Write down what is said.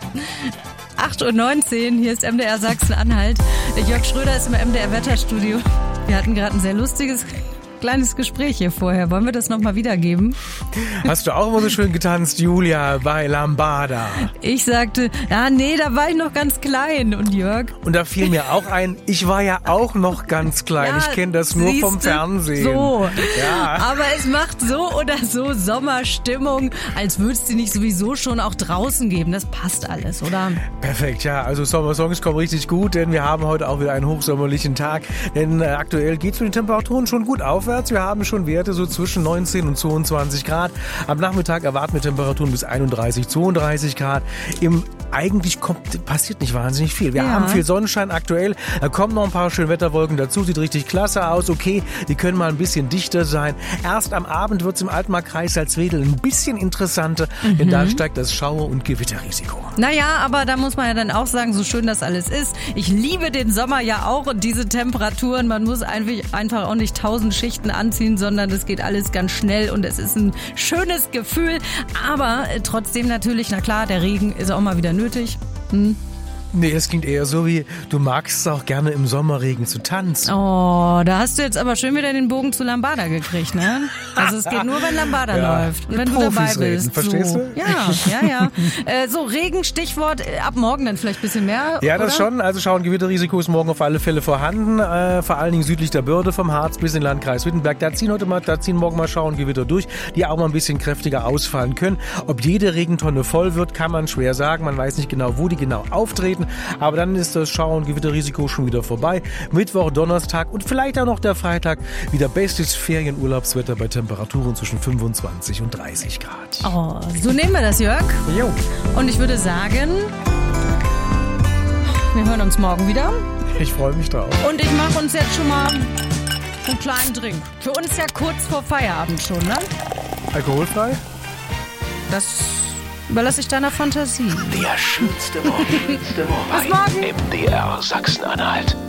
8:19 Uhr, hier ist MDR Sachsen-Anhalt. Jörg Schröder ist im MDR-Wetterstudio. Wir hatten gerade ein sehr lustiges kleines Gespräch hier vorher. Wollen wir das nochmal wiedergeben? Hast du auch immer so schön getanzt, Julia, bei Lambada? Ich sagte, nee, da war ich noch ganz klein. Und Jörg? Und da fiel mir auch ein, ich war ja auch noch ganz klein. Ich kenne das nur vom Fernsehen. So. Ja. Aber es macht so oder so Sommerstimmung, als würde es die nicht sowieso schon auch draußen geben. Das passt alles, oder? Perfekt, ja. Also Sommersongs kommen richtig gut, denn wir haben heute auch wieder einen hochsommerlichen Tag. Denn aktuell geht es mit den Temperaturen schon gut aufwärts. Wir haben schon Werte so zwischen 19 und 22 Grad. Am Nachmittag erwarten wir Temperaturen bis 31, 32 Grad. Eigentlich passiert nicht wahnsinnig viel. Wir haben viel Sonnenschein aktuell. Da kommen noch ein paar schöne Wetterwolken dazu. Sieht richtig klasse aus. Okay, die können mal ein bisschen dichter sein. Erst am Abend wird es im Altmark-Kreis Salzwedel ein bisschen interessanter, denn da steigt das Schauer- und Gewitterrisiko. Naja, aber da muss man ja dann auch sagen, so schön das alles ist. Ich liebe den Sommer ja auch und diese Temperaturen. Man muss einfach auch nicht 1000 Schichten anziehen, sondern es geht alles ganz schnell und es ist ein schönes Gefühl. Aber trotzdem natürlich, na klar, der Regen ist auch mal wieder nötig. Nee, es klingt eher so wie, du magst es auch gerne im Sommerregen zu tanzen. Oh, da hast du jetzt aber schön wieder den Bogen zu Lambada gekriegt, ne? Also es geht nur, wenn Lambada läuft. Und wenn du dabei bist. Verstehst du? Ja. So, Regen, Stichwort, ab morgen dann vielleicht ein bisschen mehr, Ja, oder? das schon. Also Schau- und Gewitterrisiko ist morgen auf alle Fälle vorhanden. Vor allen Dingen südlich der Börde, vom Harz bis in den Landkreis Wittenberg. Da ziehen morgen mal Schau- und Gewitter durch, die auch mal ein bisschen kräftiger ausfallen können. Ob jede Regentonne voll wird, kann man schwer sagen. Man weiß nicht genau, wo die genau auftreten. Aber dann ist das Schau- und Gewitterrisiko schon wieder vorbei. Mittwoch, Donnerstag und vielleicht auch noch der Freitag wieder bestes Ferienurlaubswetter bei Temperaturen zwischen 25 und 30 Grad. Oh, so nehmen wir das, Jörg. Jo. Und ich würde sagen, wir hören uns morgen wieder. Ich freue mich drauf. Und ich mache uns jetzt schon mal einen kleinen Drink. Für uns ja kurz vor Feierabend schon, ne? Alkoholfrei? Das überlasse ich deiner Fantasie. Der schönste Morgen. Bis morgen. MDR Sachsen-Anhalt.